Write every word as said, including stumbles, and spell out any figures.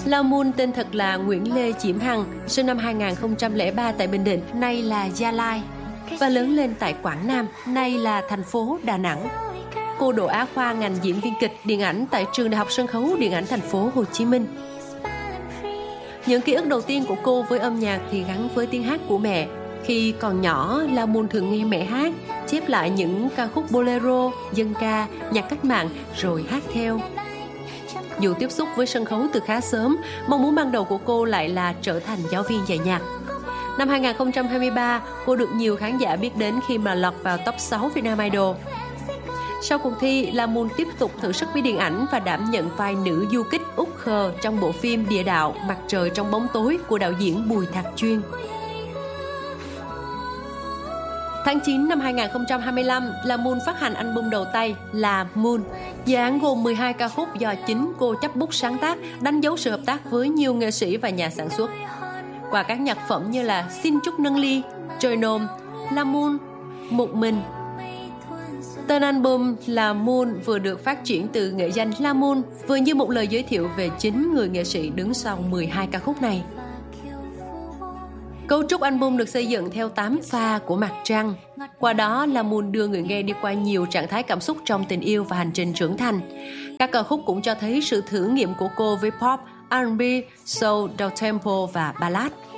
La Moon tên thật là Nguyễn Lê Chiểm Hằng, sinh năm hai nghìn không trăm lẻ ba tại Bình Định, nay là Gia Lai, và lớn lên tại Quảng Nam, nay là thành phố Đà Nẵng. Cô đỗ Á khoa ngành diễn viên kịch, điện ảnh tại Trường Đại học Sân khấu Điện ảnh Thành phố Hồ Chí Minh. Những ký ức đầu tiên của cô với âm nhạc thì gắn với tiếng hát của mẹ. Khi còn nhỏ, La Moon thường nghe mẹ hát, chép lại những ca khúc bolero, dân ca, nhạc cách mạng rồi hát theo. Dù tiếp xúc với sân khấu từ khá sớm, mong muốn ban đầu của cô lại là trở thành giáo viên dạy nhạc. Năm hai nghìn không trăm hai mươi ba, cô được nhiều khán giả biết đến khi mà lọt vào top sáu Vietnam Idol. Sau cuộc thi, La Moon tiếp tục thử sức với điện ảnh và đảm nhận vai nữ du kích Úc Khờ trong bộ phim Địa đạo Mặt trời trong bóng tối của đạo diễn Bùi Thạc Chuyên. Tháng chín năm hai nghìn không trăm hai mươi lăm, La Moon phát hành album đầu tay là Moon. Dự án gồm mười hai ca khúc do chính cô chấp bút sáng tác, đánh dấu sự hợp tác với nhiều nghệ sĩ và nhà sản xuất. Qua các nhạc phẩm như là Xin chúc nâng ly, Trời nôm, La Moon, Một mình. Tên album là Moon vừa được phát triển từ nghệ danh La Moon, vừa như một lời giới thiệu về chính người nghệ sĩ đứng sau mười hai ca khúc này. Cấu trúc album được xây dựng theo tám pha của mặt trăng. Qua đó, La Moon đưa người nghe đi qua nhiều trạng thái cảm xúc trong tình yêu và hành trình trưởng thành. Các ca khúc cũng cho thấy sự thử nghiệm của cô với pop, R and B, soul, downtempo và ballad.